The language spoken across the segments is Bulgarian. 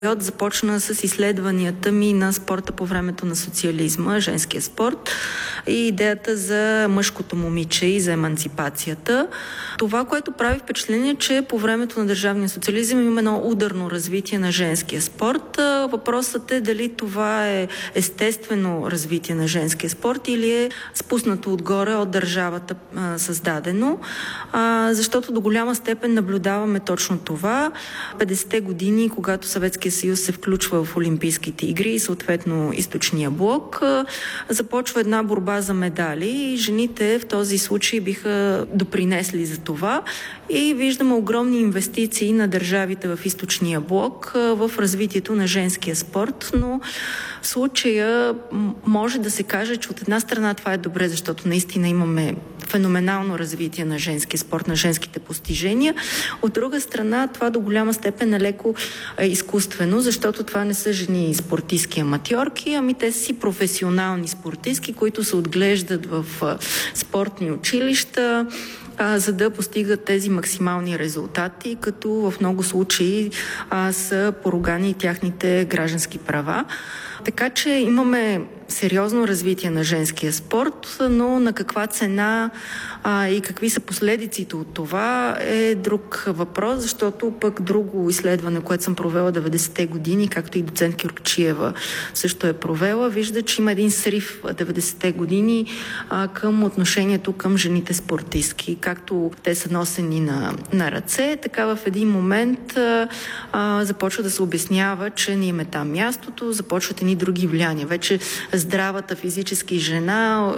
Започна с изследванията ми на спорта по времето на социализма, женския спорт и идеята за мъжкото момиче и за еманципацията. Това, което прави впечатление, че по времето на държавния социализъм има едно ударно развитие на женския спорт. Въпросът е дали това е естествено развитие на женския спорт или е спуснато отгоре от държавата създадено, защото до голяма степен наблюдаваме точно това. 50-те години, когато Съветския съюз се включва в Олимпийските игри и съответно източния блок, започва една борба за медали и жените в този случай биха допринесли за това и виждаме огромни инвестиции на държавите в източния блок в развитието на женския спорт, но в случая може да се каже, че от една страна това е добре, защото наистина имаме феноменално развитие на женския спорт, на женските постижения. От друга страна, това до голяма степен е леко изкуствено, защото това не са жени спортистки аматьорки, ами те са си професионални спортистки, които се отглеждат в спортни училища, за да постигат тези максимални резултати, като в много случаи са поругани и тяхните граждански права. Така че имаме сериозно развитие на женския спорт, но на каква цена и какви са последиците от това е друг въпрос, защото пък друго изследване, което съм провела 90-те години, както и доцент Кюркчиева също е провела, вижда, че има един срив 90-те години към отношението към жените спортистки. Както те са носени на ръце, така в един момент започва да се обяснява, че не им е там мястото, започват едни други влияния. Вече здравата физически жена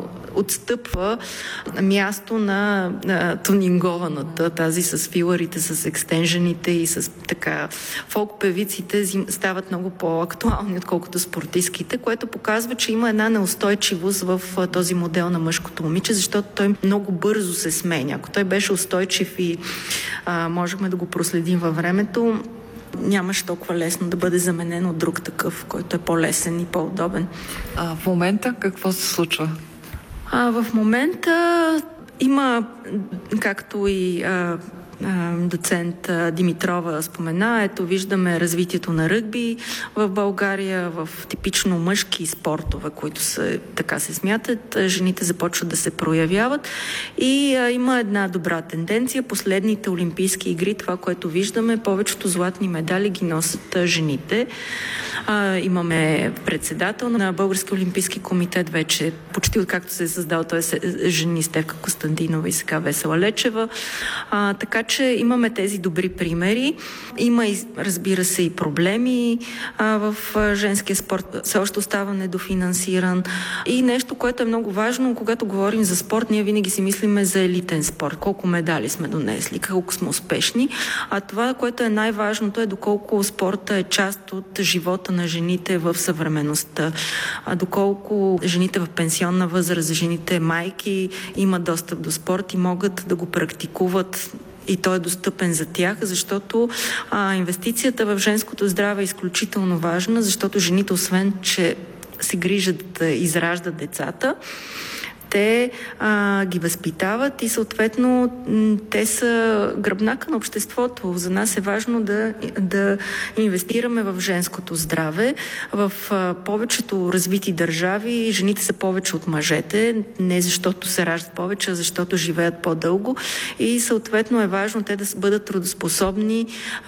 отстъпва място на тунингованата, тази с филарите, с екстенжените и с така фолк певиците стават много по-актуални, отколкото спортистките, което показва, че има една неустойчивост в този модел на мъжкото момиче, защото той много бързо се сменя. Ако той беше устойчив и можехме да го проследим във времето, нямаше толкова лесно да бъде заменен от друг такъв, който е по-лесен и по-удобен. В момента какво се случва? В момента има, както и доцент Димитрова спомена, ето виждаме развитието на ръгби в България, в типично мъжки спортове, които така се смятат, жените започват да се проявяват и има една добра тенденция. Последните олимпийски игри, това, което виждаме, повечето златни медали ги носят жените. Имаме председател на Български олимпийски комитет вече, почти откакто се е създал, той е жени Стефка Костадинова и сега Весела Лечева. Така че имаме тези добри примери. Има, разбира се, и проблеми в женския спорт. Все още остава недофинансиран. И нещо, което е много важно, когато говорим за спорт, ние винаги си мислиме за елитен спорт. Колко медали сме донесли, колко сме успешни. А това, което е най-важното, е доколко спорта е част от живота на жените в съвременността. Доколко жените в пенсионна възраст, жените майки имат достъп до спорт и могат да го практикуват и той е достъпен за тях, защото инвестицията в женското здраве е изключително важна, защото жените, освен че се грижат да израждат децата, те ги възпитават и съответно те са гръбнака на обществото. За нас е важно да инвестираме в женското здраве. В повечето развити държави жените са повече от мъжете, не защото се раждат повече, а защото живеят по-дълго и съответно е важно те да бъдат трудоспособни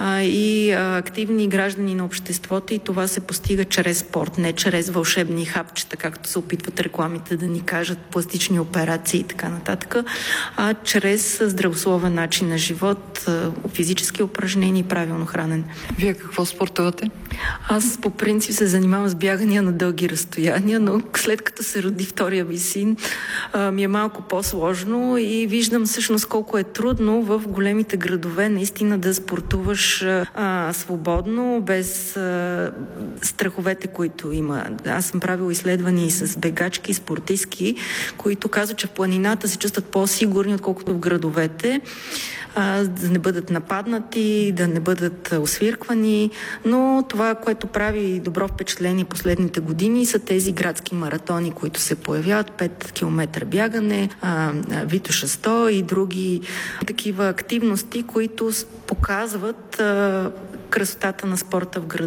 и активни граждани на обществото и това се постига чрез спорт, не чрез вълшебни хапчета, както се опитват рекламите да ни кажат, пластични операции и така нататък, а чрез здравословен начин на живот, физически упражнения и правилно хранене. Вие какво спортувате? Аз по принцип се занимавам с бягания на дълги разстояния, но след като се роди втория ми син, ми е малко по-сложно и виждам всъщност колко е трудно в големите градове наистина да спортуваш свободно, без страховете, които има. Аз съм правила изследвания и с бегачки, и спортистки, които казват, че в планината се чувстват по-сигурни, отколкото в градовете, да не бъдат нападнати, да не бъдат освирквани, но това, което прави добро впечатление последните години, са тези градски маратони, които се появяват, 5 км бягане, Витоша 100 и други такива активности, които показват красотата на спорта в града.